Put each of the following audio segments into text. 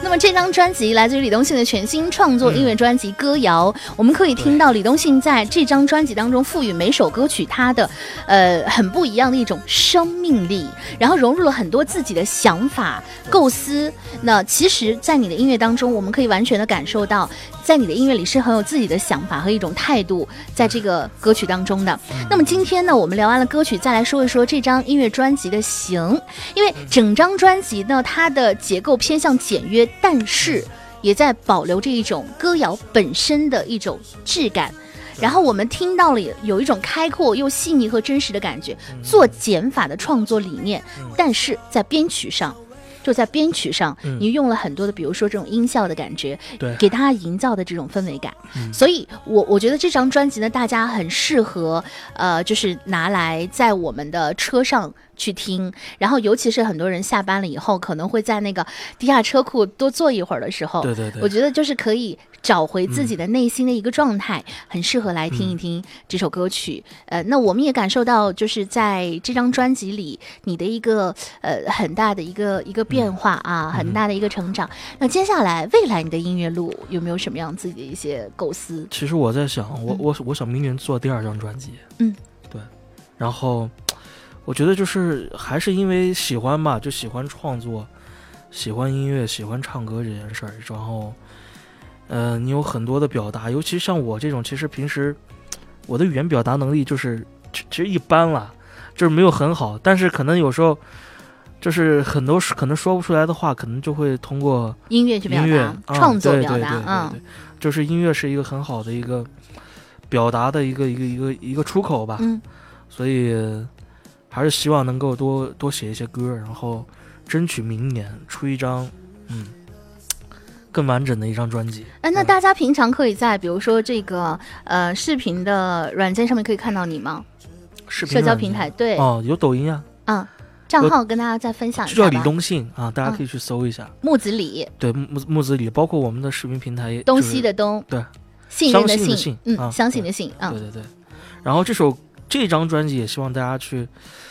那么这张专辑来自于李东信的全新创作音乐专辑《歌谣》，我们可以听到李东信在这张专辑当中赋予每首歌曲它的很不一样的一种生命力，然后融入了很多自己的想法构思。那其实在你的音乐当中，我们可以完全的感受到在你的音乐里是很有自己的想法和一种态度在这个歌曲当中的。那么今天呢，我们聊完了歌曲，再来说一说这张音乐专辑的形。因为整张专辑呢，它的结构偏向简约，但是也在保留这一种歌谣本身的一种质感。然后我们听到了有一种开阔又细腻和真实的感觉，做减法的创作理念，但是在编曲上你用了很多的比如说这种音效的感觉，给它营造的这种氛围感。所以我觉得这张专辑呢，大家很适合就是拿来在我们的车上去听，然后尤其是很多人下班了以后可能会在那个地下车库多坐一会儿的时候，对，我觉得就是可以找回自己的内心的一个状态，很适合来听一听这首歌曲。那我们也感受到就是在这张专辑里你的一个很大的一个变化啊，很大的一个成长。那接下来未来你的音乐路有没有什么样自己的一些构思？ 其实我在想我想明年做第2张专辑。对，然后我觉得就是还是因为喜欢吧，就喜欢创作，喜欢音乐，喜欢唱歌这件事儿。然后你有很多的表达，尤其像我这种，其实平时我的语言表达能力就是其实一般啦，就是没有很好，但是可能有时候就是很多可能说不出来的话，可能就会通过音乐去表达，创作表达。 对，就是音乐是一个很好的一个表达的一个出口吧。所以还是希望能够多写一些歌，然后争取明年出一张更完整的一张专辑。 那大家平常可以在比如说这个视频的软件上面可以看到你吗？ 视频社交平台？对， 有抖音啊。 账号跟大家再分享一下吧， 就叫李东信啊，大家可以去搜一下。 木子李， 对，木子李，包括我们的视频平台， 东西的东， 对， 信任的信，相信的信啊。 对。然后这张专辑也希望大家去，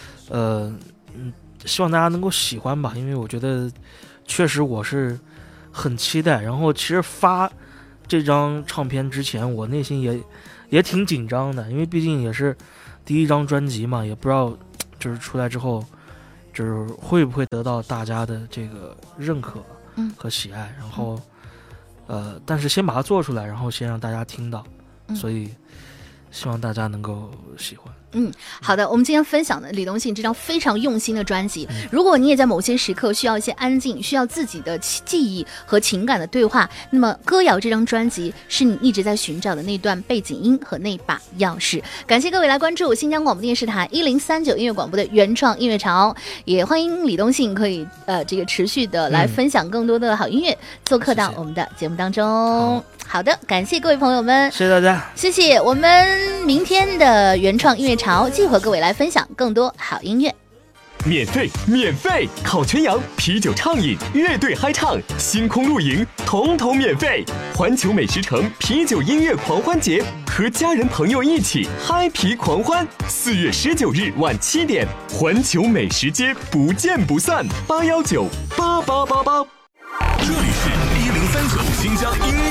希望大家能够喜欢吧，因为我觉得确实我是很期待。然后其实发这张唱片之前，我内心也挺紧张的，因为毕竟也是第1张专辑嘛，也不知道就是出来之后就是会不会得到大家的这个认可和喜爱。然后但是先把它做出来，然后先让大家听到，所以希望大家能够喜欢。 好的，我们今天分享的李东信这张非常用心的专辑，如果你也在某些时刻需要一些安静，需要自己的记忆和情感的对话，那么歌谣这张专辑是你一直在寻找的那段背景音和那把钥匙。感谢各位来关注新疆广播电视台1039音乐广播的原创音乐潮，也欢迎李东信可以这个持续的来分享更多的好音乐，做客到我们的节目当中。好的，感谢各位朋友们， 谢谢大家， 谢谢。我们明天的原创音乐潮继续和各位来分享更多好音乐。 免费！烤全羊、啤酒畅饮、乐队嗨唱、星空露营，统统免费！环球美食城啤酒音乐狂欢节，和家人朋友一起嗨皮狂欢。4月19日晚7点，环球美食街不见不散。8198888。 这里是1039新疆音乐